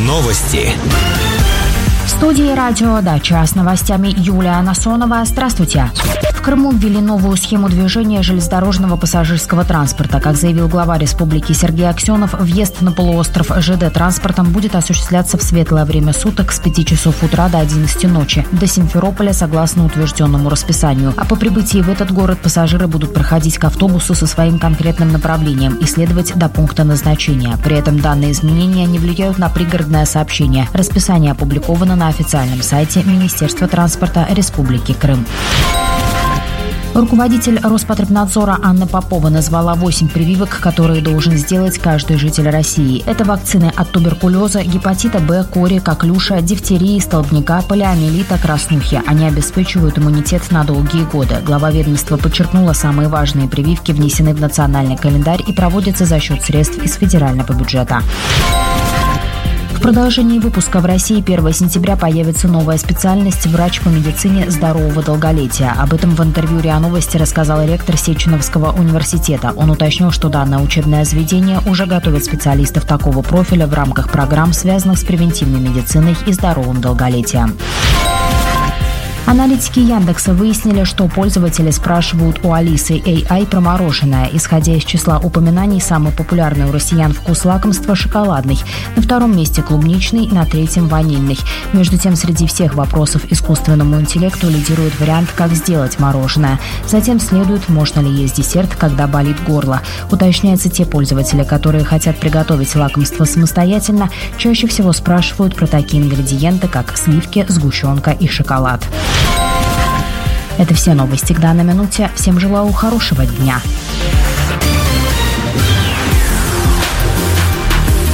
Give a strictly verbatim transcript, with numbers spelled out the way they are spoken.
Новости. В студии радио «Дача» с новостями Юлия Насонова. Здравствуйте. В Крыму ввели новую схему движения железнодорожного пассажирского транспорта. Как заявил глава республики Сергей Аксенов, въезд на полуостров ЖД-транспортом будет осуществляться в светлое время суток с пяти часов утра до одиннадцати ночи до Симферополя согласно утвержденному расписанию. А по прибытии в этот город пассажиры будут проходить к автобусу со своим конкретным направлением и следовать до пункта назначения. При этом данные изменения не влияют на пригородное сообщение. Расписание опубликовано на официальном сайте Министерства транспорта Республики Крым. Руководитель Роспотребнадзора Анна Попова назвала восемь прививок, которые должен сделать каждый житель России. Это вакцины от туберкулеза, гепатита Б, кори, коклюша, дифтерии, столбняка, полиомиелита, краснухи. Они обеспечивают иммунитет на долгие годы. Глава ведомства подчеркнула, самые важные прививки внесены в национальный календарь и проводятся за счет средств из федерального бюджета. В продолжении выпуска в России первого сентября появится новая специальность «Врач по медицине здорового долголетия». Об этом в интервью РИА Новости рассказал ректор Сеченовского университета. Он уточнил, что данное учебное заведение уже готовит специалистов такого профиля в рамках программ, связанных с превентивной медициной и здоровым долголетием. Аналитики Яндекса выяснили, что пользователи спрашивают у Алисы эй ай про мороженое. Исходя из числа упоминаний, самый популярный у россиян вкус лакомства – шоколадный. На втором месте – клубничный, на третьем – ванильный. Между тем, среди всех вопросов искусственному интеллекту лидирует вариант «Как сделать мороженое». Затем следует «Можно ли есть десерт, когда болит горло?». Уточняется, те пользователи, которые хотят приготовить лакомство самостоятельно, чаще всего спрашивают про такие ингредиенты, как сливки, сгущенка и шоколад. Это все новости к данной минуте. Всем желаю хорошего дня.